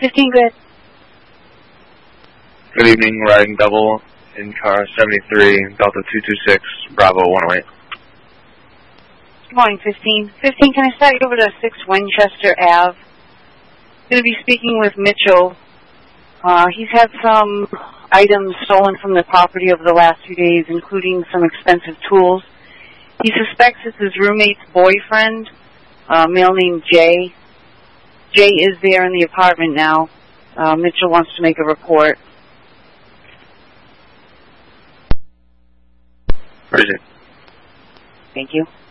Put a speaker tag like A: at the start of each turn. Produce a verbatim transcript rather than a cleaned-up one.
A: fifteen, go ahead.
B: Good evening, riding double in car seventy-three, Delta two two six, Bravo one oh eight.
A: Good morning, fifteen. fifteen, can I start you over to six Winchester Avenue? I'm going to be speaking with Mitchell. Uh, he's had some items stolen from the property over the last few days, including some expensive tools. He suspects it's his roommate's boyfriend, a male named Jay. Jay is there in the apartment now. Uh, Mitchell wants to make a report.
B: Where is it?
A: Thank you.